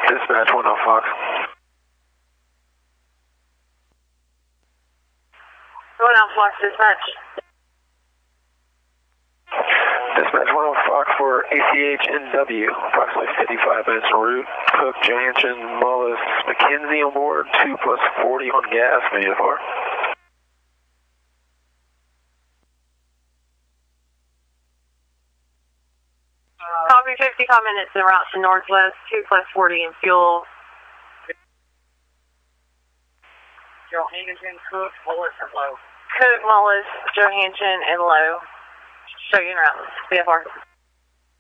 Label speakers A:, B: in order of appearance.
A: Dispatch 10 Fox.
B: Going out Fox Dispatch.
A: Dispatch 10 Fox for ACH-NW, approximately 55 minutes en route. Cook, Johansson, Mullis, McKenzie on board, 2 plus 40 on gas, VFR.
B: Copy 55 minutes en route to Northwest, 2 plus 40 in fuel.
C: Johansson, Cook, Mullis, and Lowe.
B: Cook, Mullis, Johansson, and Lowe. Show you en route. VFR.